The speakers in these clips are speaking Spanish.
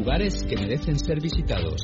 Lugares que merecen ser visitados.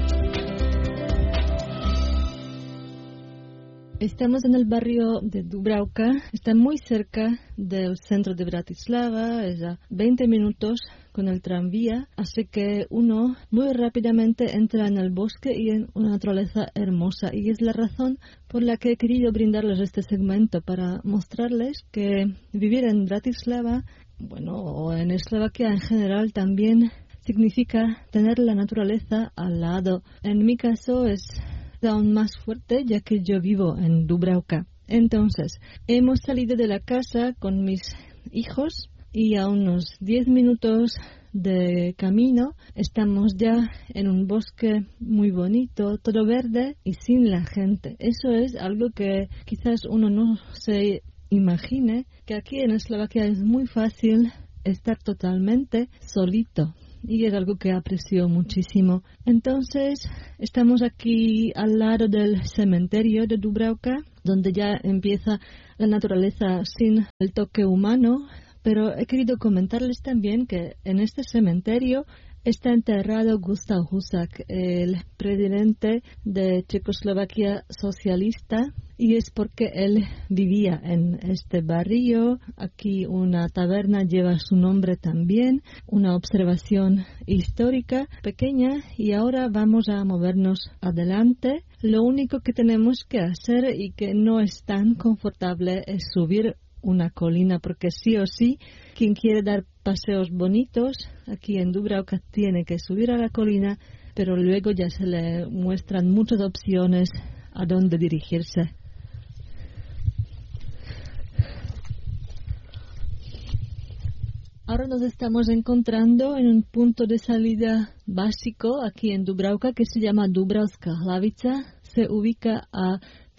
Estamos en el barrio de Dubravka, está muy cerca del centro de Bratislava, es a 20 minutos con el tranvía, así que uno muy rápidamente entra en el bosque y en una naturaleza hermosa. Y es la razón por la que he querido brindarles este segmento, para mostrarles que vivir en Bratislava, o en Eslovaquia en general, también significa tener la naturaleza al lado. En mi caso es aún más fuerte, ya que yo vivo en Dubravka. Entonces, hemos salido de la casa con mis hijos y a unos 10 minutos de camino estamos ya en un bosque muy bonito, todo verde y sin la gente. Eso es algo que quizás uno no se imagine, que aquí en Eslovaquia es muy fácil estar totalmente solito. Y es algo que aprecio muchísimo. Entonces, estamos aquí al lado del cementerio de Dubravka, donde ya empieza la naturaleza sin el toque humano. Pero he querido comentarles también que en este cementerio está enterrado Gustav Husák, el presidente de Checoslovaquia socialista, y es porque él vivía en este barrio. Aquí una taberna lleva su nombre también, una observación histórica pequeña, y ahora vamos a movernos adelante. Lo único que tenemos que hacer y que no es tan confortable es subir una colina, porque sí o sí, quien quiere dar paseos bonitos aquí en Dubravka tiene que subir a la colina, pero luego ya se le muestran muchas opciones a dónde dirigirse. Ahora nos estamos encontrando en un punto de salida básico aquí en Dubravka que se llama Dubravská Hlavica. Se ubica a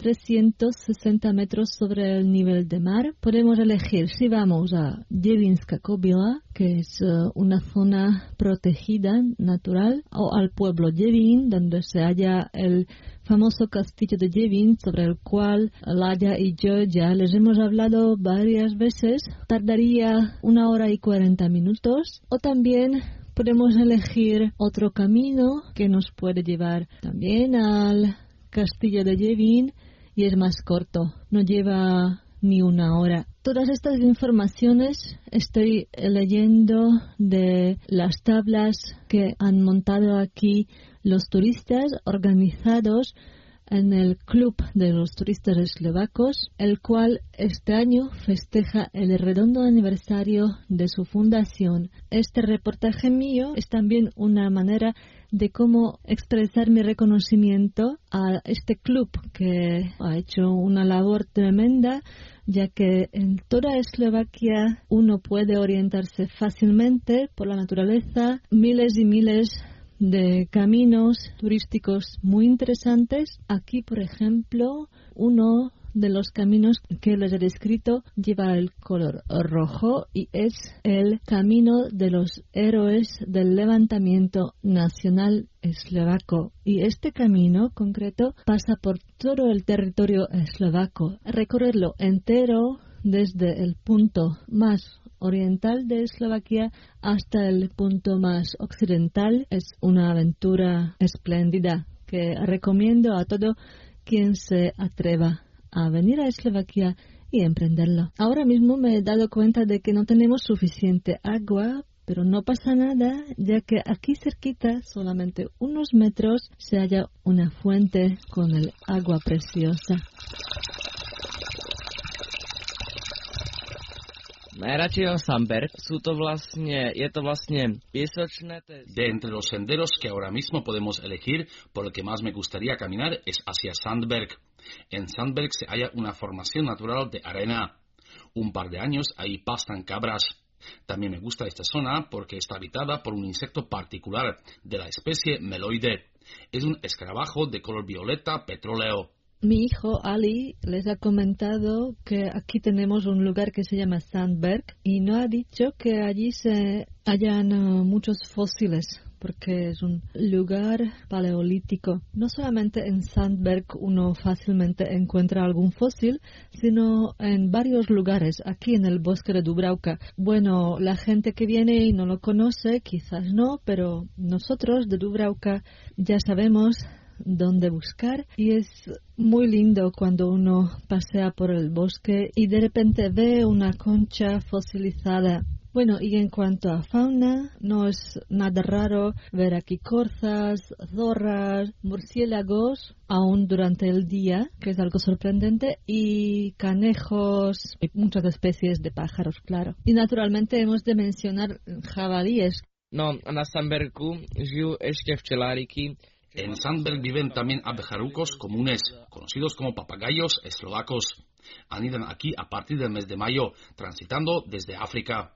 360 metros sobre el nivel de mar. Podemos elegir si vamos a Devínska Kobila, que es una zona protegida natural, o al pueblo Devín, donde se halla el famoso castillo de Devín, sobre el cual Laia y yo ya les hemos hablado varias veces. Tardaría 1 hora y 40 minutos. O también podemos elegir otro camino que nos puede llevar también al castillo de Devín y es más corto, no lleva ni 1 hora. Todas estas informaciones estoy leyendo de las tablas que han montado aquí los turistas organizados en el Club de los Turistas Eslovacos, el cual este año festeja el redondo aniversario de su fundación. Este reportaje mío es también una manera de cómo expresar mi reconocimiento a este club que ha hecho una labor tremenda, ya que en toda Eslovaquia uno puede orientarse fácilmente por la naturaleza, miles y miles de caminos turísticos muy interesantes. Aquí, por ejemplo, uno de los caminos que les he descrito lleva el color rojo y es el camino de los héroes del levantamiento nacional eslovaco. Y este camino concreto pasa por todo el territorio eslovaco. Recorrerlo entero desde el punto más oriental de Eslovaquia hasta el punto más occidental es una aventura espléndida que recomiendo a todo quien se atreva a venir a Eslovaquia y emprenderlo. Ahora mismo me he dado cuenta de que no tenemos suficiente agua, pero no pasa nada, ya que aquí cerquita, solamente unos metros, se halla una fuente con el agua preciosa. Najradšejho Sandberg je to vlastne piesočné. De entre los senderos que ahora mismo podemos elegir, por el que más me gustaría caminar es hacia Sandberg. En Sandberg se halla una formación natural de arena. Un par de años ahí pastan cabras. También me gusta esta zona porque está habitada por un insecto particular de la especie meloide. Es un escarabajo de color violeta petróleo. Mi hijo Ali les ha comentado que aquí tenemos un lugar que se llama Sandberg y no ha dicho que allí se hallan muchos fósiles, porque es un lugar paleolítico. No solamente en Sandberg uno fácilmente encuentra algún fósil, sino en varios lugares aquí en el bosque de Dubravka. Bueno, la gente que viene y no lo conoce, quizás no, pero nosotros de Dubravka ya sabemos dónde buscar, y es muy lindo cuando uno pasea por el bosque y de repente ve una concha fosilizada. Bueno, y en cuanto a fauna, no es nada raro ver aquí corzas, zorras, murciélagos, aún durante el día, que es algo sorprendente, y canejos, y muchas especies de pájaros, claro. Y naturalmente hemos de mencionar jabalíes. No, a na Sandbergu žijú ešte včeláriky. En Sandberg viven también abejarucos comunes, conocidos como papagayos eslovacos. Anidan aquí a partir del mes de mayo, transitando desde África.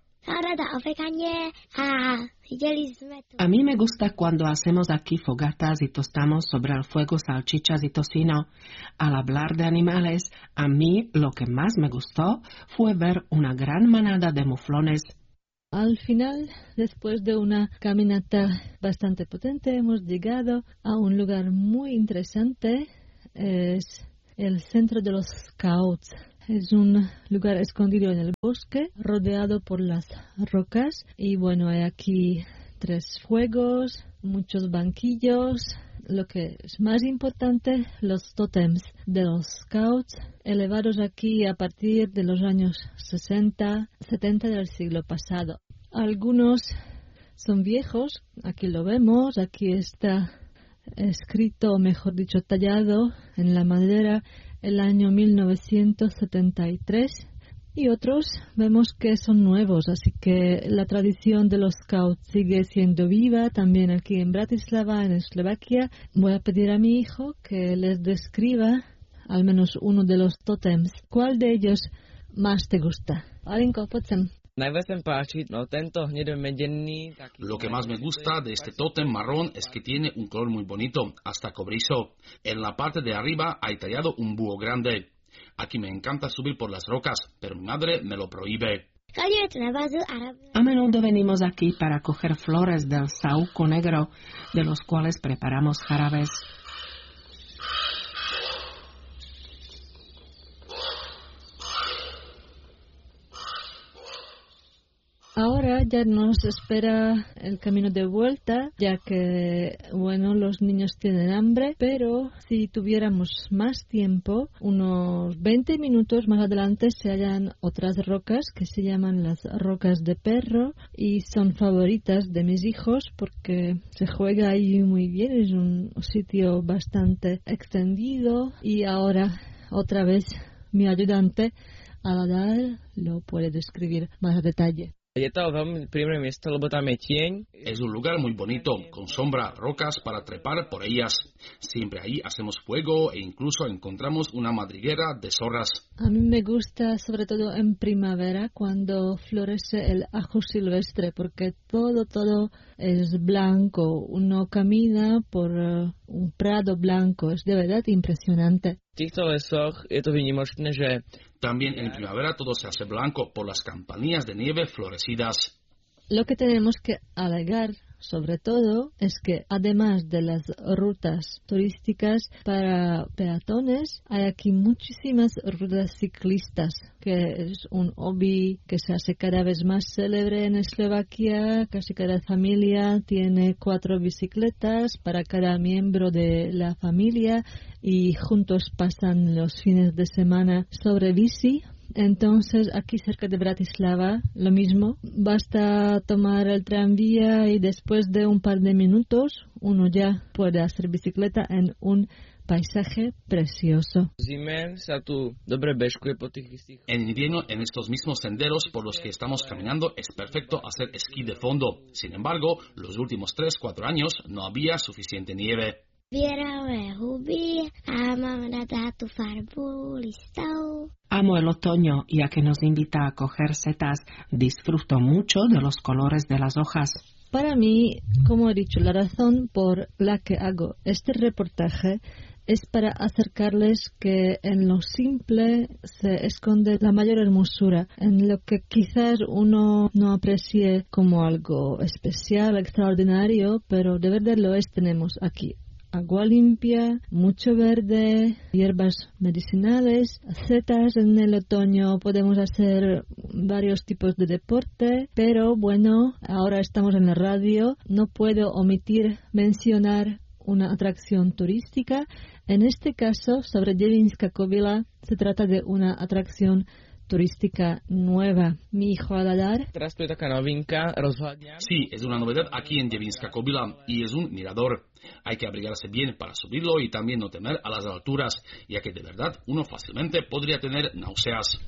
A mí me gusta cuando hacemos aquí fogatas y tostamos sobre el fuego salchichas y tocino. Al hablar de animales, a mí lo que más me gustó fue ver una gran manada de muflones. Al final, después de una caminata bastante potente, hemos llegado a un lugar muy interesante. Es el centro de los Scouts. Es un lugar escondido en el bosque, rodeado por las rocas. Y bueno, hay aquí 3 fuegos, muchos banquillos. Lo que es más importante, los tótems de los Scouts, elevados aquí a partir de los años 60, 70 del siglo pasado. Algunos son viejos, aquí lo vemos, aquí está escrito, o mejor dicho, tallado en la madera el año 1973, y otros vemos que son nuevos, así que la tradición de los Scouts sigue siendo viva también aquí en Bratislava, en Eslovaquia. Voy a pedir a mi hijo que les describa al menos uno de los tótems. ¿Cuál de ellos más te gusta? Alinko, poďsem. Lo que más me gusta de este tótem marrón es que tiene un color muy bonito, hasta cobrizo. En la parte de arriba hay tallado un búho grande. Aquí me encanta subir por las rocas, pero mi madre me lo prohíbe. A menudo venimos aquí para coger flores del saúco negro, de los cuales preparamos jarabes. Ahora ya nos espera el camino de vuelta, ya que, bueno, los niños tienen hambre, pero si tuviéramos más tiempo, unos 20 minutos más adelante se hallan otras rocas que se llaman las rocas de perro y son favoritas de mis hijos porque se juega ahí muy bien, es un sitio bastante extendido. Y ahora, otra vez, mi ayudante, Aladar, lo puede describir más a detalle. Je to veľmi príjemné miesto, lebo tam je tieň. Es un lugar muy bonito, con sombra, rocas para trepar por ellas. Siempre ahí hacemos fuego e incluso encontramos una madriguera de zorras. A mí me gusta sobre todo en primavera cuando florece el ajo silvestre porque todo es blanco. Uno camina por un prado blanco, es de verdad impresionante. V týchto lesoch je to výnimočné, že también en primavera todo se hace blanco por las campanillas de nieve florecidas. Lo que tenemos que alegar, sobre todo, es que además de las rutas turísticas para peatones, hay aquí muchísimas rutas ciclistas, que es un hobby que se hace cada vez más célebre en Eslovaquia. Casi cada familia tiene 4 bicicletas para cada miembro de la familia y juntos pasan los fines de semana sobre bici. Entonces, aquí cerca de Bratislava, lo mismo. Basta tomar el tranvía y después de un par de minutos uno ya puede hacer bicicleta en un paisaje precioso. En invierno, en estos mismos senderos por los que estamos caminando, es perfecto hacer esquí de fondo. Sin embargo, los últimos 3-4 años no había suficiente nieve. Amo el otoño, ya que nos invita a coger setas. Disfruto mucho de los colores de las hojas. Para mí, como he dicho, la razón por la que hago este reportaje es para acercarles que en lo simple se esconde la mayor hermosura, en lo que quizás uno no aprecie como algo especial, extraordinario, pero de verdad lo es. Tenemos aquí agua limpia, mucho verde, hierbas medicinales, setas. En el otoño podemos hacer varios tipos de deporte, pero bueno, ahora estamos en la radio, no puedo omitir mencionar una atracción turística. En este caso, sobre Děvínska Kobyla, se trata de una atracción turística nueva. Mi hijo Aladar. Sí, es una novedad aquí en Děvínska Kobyla y es un mirador. Hay que abrigarse bien para subirlo y también no temer a las alturas, ya que de verdad uno fácilmente podría tener náuseas.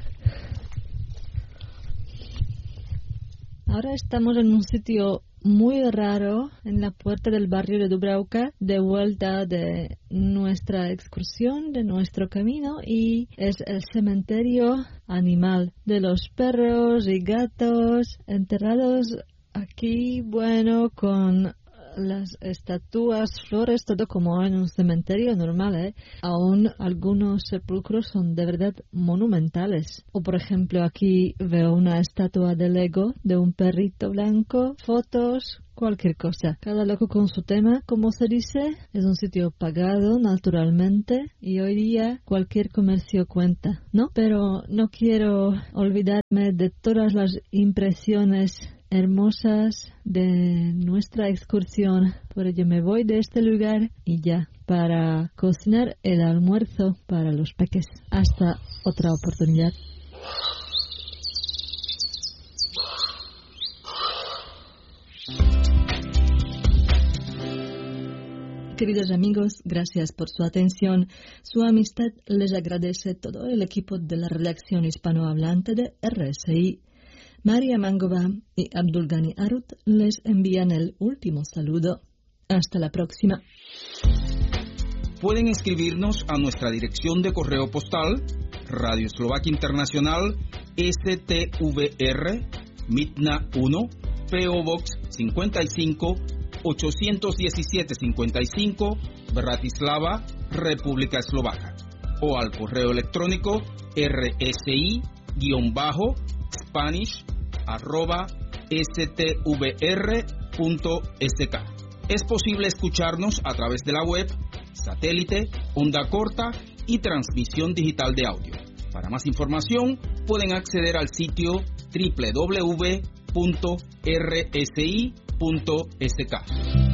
Ahora estamos en un sitio muy raro en la puerta del barrio de Dubravka, de vuelta de nuestra excursión, de nuestro camino, y es el cementerio animal de los perros y gatos enterrados aquí, bueno, con las estatuas, flores, todo como en un cementerio normal, Aún algunos sepulcros son de verdad monumentales. O por ejemplo, aquí veo una estatua de Lego de un perrito blanco, fotos, cualquier cosa. Cada loco con su tema, como se dice. Es un sitio pagado naturalmente y hoy día cualquier comercio cuenta, ¿no? Pero no quiero olvidarme de todas las impresiones hermosas de nuestra excursión. Por ello me voy de este lugar y ya para cocinar el almuerzo para los peques. Hasta otra oportunidad. Queridos amigos, gracias por su atención. Su amistad les agradece todo el equipo de la redacción hispanohablante de RSI. María Mangova y Abdulgani Arut les envían el último saludo. Hasta la próxima. Pueden escribirnos a nuestra dirección de correo postal, Radio Eslovaquia Internacional, STVR, Mitna 1, PO Box 55, 817-55, Bratislava, República Eslovaca, o al correo electrónico rsi-spanish@stvr.sk. Es posible escucharnos a través de la web, satélite, onda corta y transmisión digital de audio. Para más información pueden acceder al sitio www.rsi.sk.